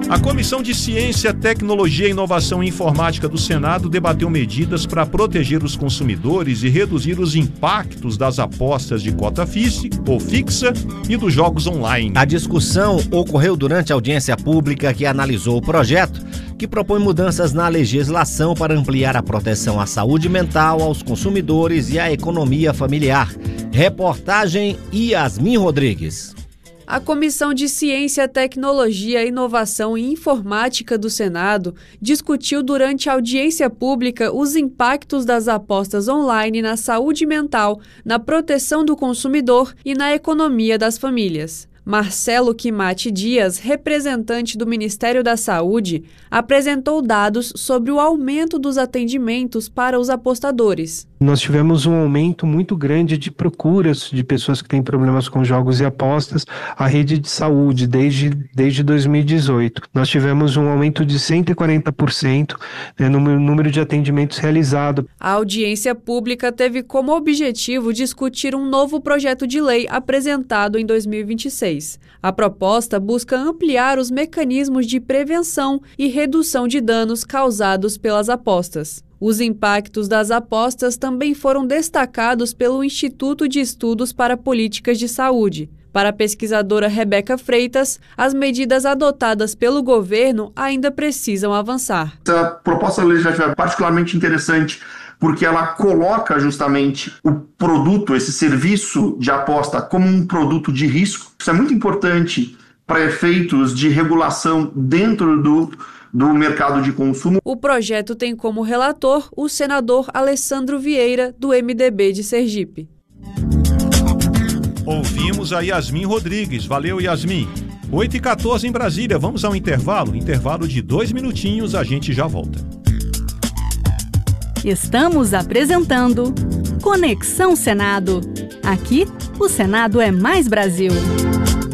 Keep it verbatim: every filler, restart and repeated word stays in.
A Comissão de Ciência, Tecnologia, Inovação e Informática do Senado debateu medidas para proteger os consumidores e reduzir os impactos das apostas de cota ou fixa e dos jogos online. A discussão ocorreu durante a audiência pública que analisou o projeto, que propõe mudanças na legislação para ampliar a proteção à saúde mental, aos consumidores e à economia familiar. Reportagem Yasmin Rodrigues. A Comissão de Ciência, Tecnologia, Inovação e Informática do Senado discutiu durante a audiência pública os impactos das apostas online na saúde mental, na proteção do consumidor e na economia das famílias. Marcelo Quimati Dias, representante do Ministério da Saúde, apresentou dados sobre o aumento dos atendimentos para os apostadores. Nós tivemos um aumento muito grande de procuras de pessoas que têm problemas com jogos e apostas à rede de saúde desde, desde dois mil e dezoito. Nós tivemos um aumento de cento e quarenta por cento, né, no número de atendimentos realizados. A audiência pública teve como objetivo discutir um novo projeto de lei apresentado em dois mil e vinte e seis. A proposta busca ampliar os mecanismos de prevenção e redução de danos causados pelas apostas. Os impactos das apostas também foram destacados pelo Instituto de Estudos para Políticas de Saúde. Para a pesquisadora Rebeca Freitas, as medidas adotadas pelo governo ainda precisam avançar. Essa proposta legislativa é particularmente interessante porque ela coloca justamente o produto, esse serviço de aposta, como um produto de risco. Isso é muito importante para efeitos de regulação dentro do do mercado de consumo. O projeto tem como relator o senador Alessandro Vieira, do M D B de Sergipe. Ouvimos a Yasmin Rodrigues. Valeu, Yasmin. oito e quatorze em Brasília. Vamos ao intervalo? Intervalo de dois minutinhos, a gente já volta. Estamos apresentando Conexão Senado. Aqui, o Senado é mais Brasil.